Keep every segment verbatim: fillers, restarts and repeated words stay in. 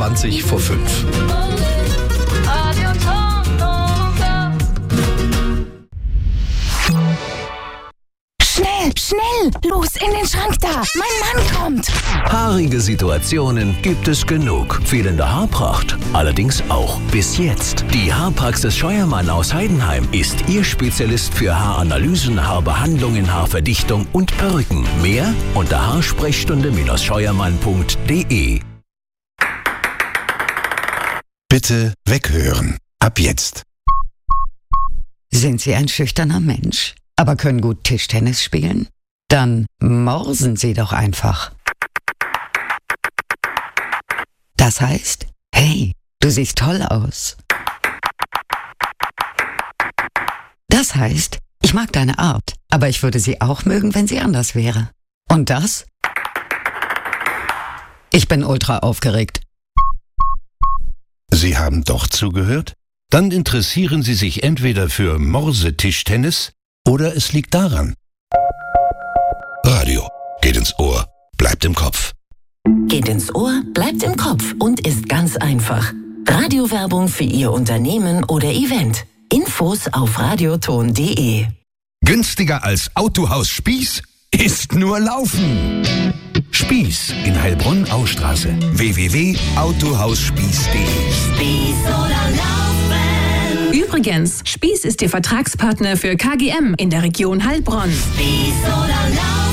zwanzig vor fünf. Schnell, schnell! Los, in den Schrank da! Mein Mann kommt! Haarige Situationen gibt es genug. Fehlende Haarpracht allerdings auch. Bis jetzt. Die Haarpraxis Scheuermann aus Heidenheim ist Ihr Spezialist für Haaranalysen, Haarbehandlungen, Haarverdichtung und Perücken. Mehr unter haarsprechstunde scheuermann punkt de. Bitte weghören. Ab jetzt. Sind Sie ein schüchterner Mensch, aber können gut Tischtennis spielen? Dann morsen Sie doch einfach. Das heißt, hey, du siehst toll aus. Das heißt, ich mag deine Art, aber ich würde sie auch mögen, wenn sie anders wäre. Und das? Ich bin ultra aufgeregt. Sie haben doch zugehört? Dann interessieren Sie sich entweder für Morse-Tischtennis oder es liegt daran. Radio geht ins Ohr, bleibt im Kopf. Geht ins Ohr, bleibt im Kopf und ist ganz einfach. Radiowerbung für Ihr Unternehmen oder Event. Infos auf radioton punkt de. Günstiger als Autohaus Spieß ist nur Laufen. Spieß in Heilbronn-Austraße. w w w punkt autohaus spieß punkt de. Spieß oder Laufen. Übrigens, Spieß ist Ihr Vertragspartner für K G M in der Region Heilbronn. Spieß oder Laufen.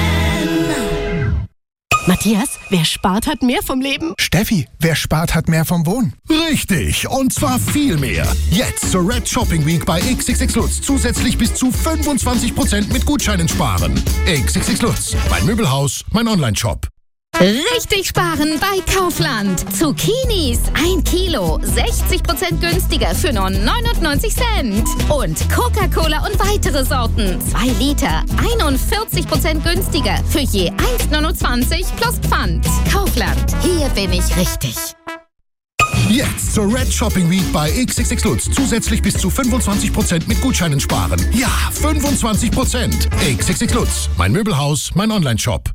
Matthias, wer spart, hat mehr vom Leben. Steffi, wer spart, hat mehr vom Wohnen. Richtig, und zwar viel mehr. Jetzt zur Red Shopping Week bei X X X Lutz zusätzlich bis zu fünfundzwanzig Prozent mit Gutscheinen sparen. X X X Lutz, mein Möbelhaus, mein Online-Shop. Richtig sparen bei Kaufland. Zucchinis, ein Kilo, sechzig Prozent günstiger für nur neunundneunzig Cent. Und Coca-Cola und weitere Sorten, zwei Liter, einundvierzig Prozent günstiger für je eins neunundzwanzig plus Pfand. Kaufland, hier bin ich richtig. Jetzt zur Red Shopping Week bei X X X Lutz zusätzlich bis zu fünfundzwanzig Prozent mit Gutscheinen sparen. Ja, fünfundzwanzig Prozent. X X X Lutz, mein Möbelhaus, mein Online-Shop.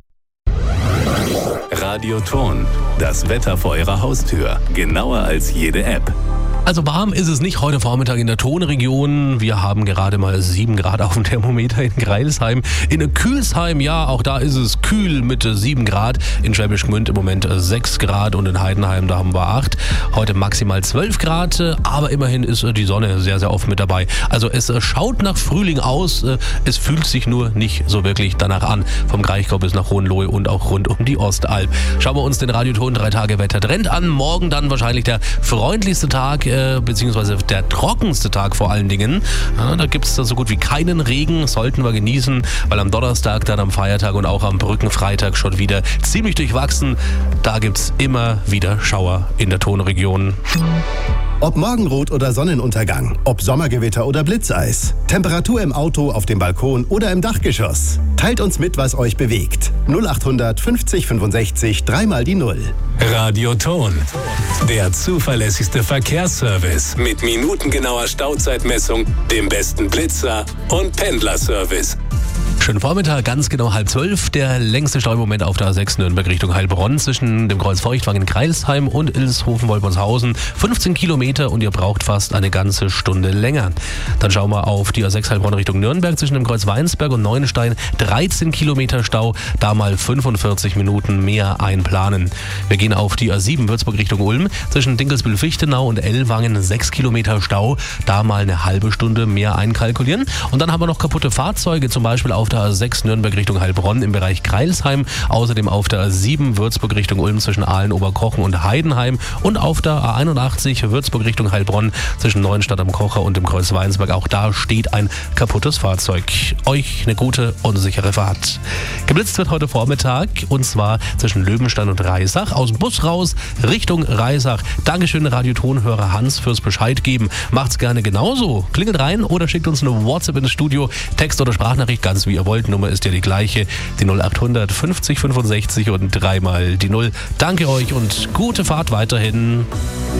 Radioton, das Wetter vor Ihrer Haustür. Genauer als jede App. Also warm ist es nicht heute Vormittag in der Tonregion. Wir haben gerade mal sieben Grad auf dem Thermometer in Greilsheim. In Kühlsheim, ja, auch da ist es kühl mit sieben Grad. In Schwäbisch Gmünd im Moment sechs Grad und in Heidenheim, da haben wir acht. Heute maximal zwölf Grad, aber immerhin ist die Sonne sehr, sehr oft mit dabei. Also es schaut nach Frühling aus, es fühlt sich nur nicht so wirklich danach an. Vom Kraichgau bis nach Hohenlohe und auch rund um die Ostalb. Schauen wir uns den Radioton drei Tage Wettertrend an. Morgen dann wahrscheinlich der freundlichste Tag, beziehungsweise der trockenste Tag vor allen Dingen. Ja, da gibt es so gut wie keinen Regen, sollten wir genießen, weil am Donnerstag, dann am Feiertag und auch am Brückenfreitag schon wieder ziemlich durchwachsen. Da gibt es immer wieder Schauer in der Tonregion. Ob Morgenrot oder Sonnenuntergang, ob Sommergewitter oder Blitzeis, Temperatur im Auto, auf dem Balkon oder im Dachgeschoss. Teilt uns mit, was euch bewegt. null achthundert fünfzig fünfundsechzig, dreimal die Null. Radioton, der zuverlässigste Verkehrsservice mit minutengenauer Stauzeitmessung, dem besten Blitzer und Pendlerservice. Schönen Vormittag, ganz genau halb zwölf. Der längste Stau im Moment auf der A sechs Nürnberg Richtung Heilbronn zwischen dem Kreuz Feuchtwangen in Greilsheim und Ilshofen-Wolpershausen. fünfzehn Kilometer und ihr braucht fast eine ganze Stunde länger. Dann schauen wir auf die A sechs Heilbronn Richtung Nürnberg zwischen dem Kreuz Weinsberg und Neuenstein. dreizehn Kilometer Stau, da mal fünfundvierzig Minuten mehr einplanen. Wir gehen auf die A sieben Würzburg Richtung Ulm zwischen Dinkelsbühl-Fichtenau und Ellwangen. sechs Kilometer Stau, da mal eine halbe Stunde mehr einkalkulieren. Und dann haben wir noch kaputte Fahrzeuge, zum Beispiel auf der A sechs Nürnberg Richtung Heilbronn im Bereich Greilsheim, außerdem auf der A sieben Würzburg Richtung Ulm zwischen Aalen, Oberkochen und Heidenheim und auf der A einundachtzig Würzburg Richtung Heilbronn zwischen Neuenstadt am Kocher und dem Kreuz Weinsberg. Auch da steht ein kaputtes Fahrzeug. Euch eine gute und sichere Fahrt. Geblitzt wird heute Vormittag und zwar zwischen Löwenstein und Reisach, aus dem Bus raus Richtung Reisach. Dankeschön, Radiotonhörer Hans, fürs Bescheid geben. Macht's gerne genauso. Klingelt rein oder schickt uns eine WhatsApp ins Studio, Text oder Sprachnachricht, ganz wie ihr wollt. Nummer ist ja die gleiche, die null achthundert fünfzig fünfundsechzig und dreimal die Null. Danke euch und gute Fahrt weiterhin.